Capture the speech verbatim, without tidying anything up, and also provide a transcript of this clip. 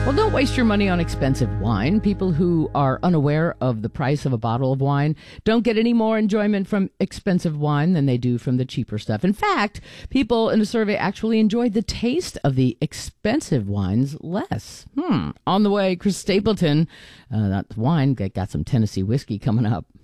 Well, don't waste your money on expensive wine. People who are unaware of the price of a bottle of wine don't get any more enjoyment from expensive wine than they do from the cheaper stuff. In fact, people in a survey actually enjoyed the taste of the expensive wines less. Hmm. On the way, Chris Stapleton, uh, that's wine, got some Tennessee whiskey coming up.